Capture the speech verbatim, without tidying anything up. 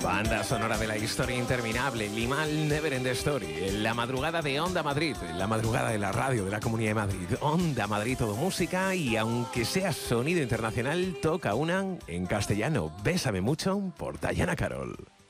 Banda sonora de la historia interminable, Limahl Never End Story, en la madrugada de Onda Madrid, en la madrugada de la radio de la Comunidad de Madrid. Onda Madrid, todo música, y aunque sea sonido internacional, toca una en castellano. Bésame mucho por Diana Carol.